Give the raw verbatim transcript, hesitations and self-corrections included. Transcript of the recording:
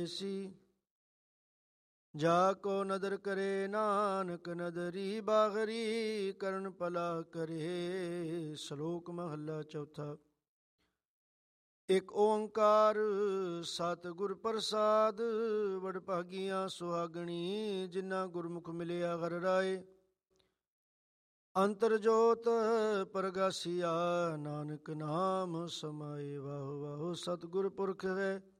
ਸੀ ਜਾ ਕੋ ਨਦਰ ਕਰੇ ਨਾਨਕ ਨਦਰੀ ਬਾਗਰੀ ਕਰਨ ਭਲਾ ਕਰੇ। ਸ਼ਲੋਕ ਮਹੱਲਾ ਚੌਥਾ। ਇੱਕ ਓੰਕਾਰ ਸਤਿਗੁਰ ਪ੍ਰਸਾਦ ਵਡਭਾਗੀਆਂ ਸੁਹਾਗਣੀ ਜਿਨ੍ਹਾਂ ਗੁਰਮੁਖ ਮਿਲਿਆ ਹਰਿ ਰਾਏ। ਅੰਤਰ ਜੋਤ ਪ੍ਰਗਾਸੀਆ ਨਾਨਕ ਨਾਮ ਸਮਾਏ। ਵਾਹੋ ਵਾਹੋ ਸਤਿਗੁਰ ਪੁਰਖ ਹੈ